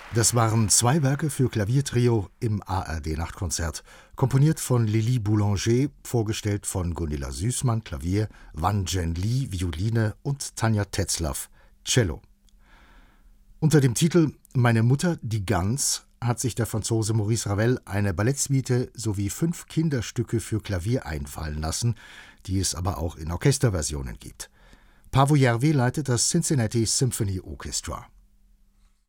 Das waren 2 Werke für Klaviertrio im ARD-Nachtkonzert, komponiert von Lili Boulanger, vorgestellt von Gunilla Süßmann, Klavier, Wan Zhen Li, Violine und Tanja Tetzlaff, Cello. Unter dem Titel »Meine Mutter, die Gans« hat sich der Franzose Maurice Ravel eine Ballettsuite sowie 5 Kinderstücke für Klavier einfallen lassen, die es aber auch in Orchesterversionen gibt. Paavo Järvi leitet das Cincinnati Symphony Orchestra.